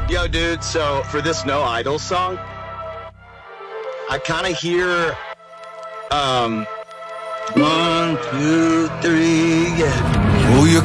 Yo, dude, so for this No Idol song, I kind of hear, 1, 2, 3, yeah. Oh, you